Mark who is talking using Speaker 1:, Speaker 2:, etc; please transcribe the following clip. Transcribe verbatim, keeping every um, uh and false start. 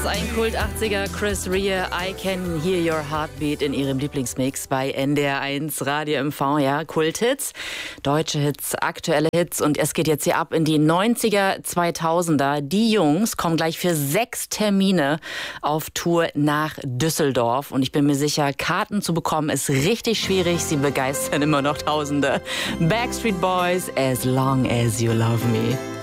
Speaker 1: ist ein Kult-achtziger, Chris Rea, I Can Hear Your Heartbeat in ihrem Lieblingsmix bei N D R eins Radio M V. Ja, Kulthits, deutsche Hits, aktuelle Hits und es geht jetzt hier ab in die neunziger, zweitausender. Die Jungs kommen gleich für sechs Termine auf Tour nach Düsseldorf und ich bin mir sicher, Karten zu bekommen ist richtig schwierig. Sie begeistern immer noch Tausende. Backstreet Boys, As Long As You Love Me.